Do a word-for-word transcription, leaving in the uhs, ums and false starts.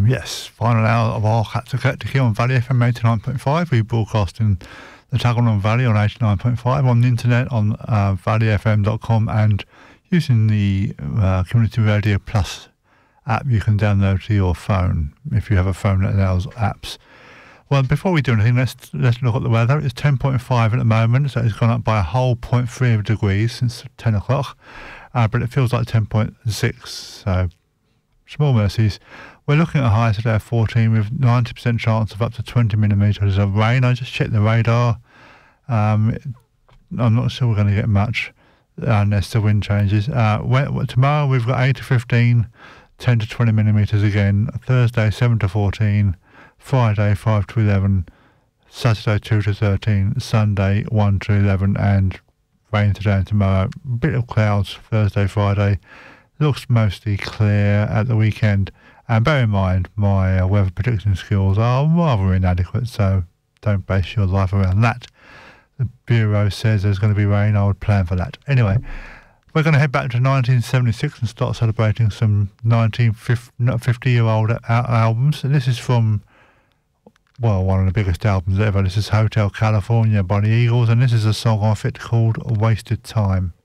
Yes, final hour of our Cats of Collective here on Valley F M eighty-nine point five. We broadcast in the Tuggeranong Valley on eighty-nine point five, on the internet on uh, valley f m dot com, and using the uh, Community Radio Plus app you can download to your phone if you have a phone that allows apps. Well, before we do anything, let's let's look at the weather. It's ten point five at the moment, so it's gone up by a whole zero point three of degrees since ten o'clock, uh, but it feels like ten point six, so small mercies. We're looking at a high today of fourteen with ninety percent chance of up to twenty millimetres of rain. I just checked the radar. Um, I'm not sure we're going to get much unless the wind changes. Uh, when, tomorrow we've got eight to fifteen, ten to twenty millimetres again. Thursday seven to fourteen, Friday five to eleven, Saturday two to thirteen, Sunday one to eleven, and rain today and tomorrow. A bit of clouds Thursday, Friday. Looks mostly clear at the weekend. And bear in mind, my uh, weather prediction skills are rather inadequate, so don't base your life around that. The Bureau says there's going to be rain. I would plan for that. Anyway, we're going to head back to nineteen seventy-six and start celebrating some nineteen fifty-year-old albums. And this is from, well, one of the biggest albums ever. This is Hotel California by the Eagles, and this is a song off it called Wasted Time.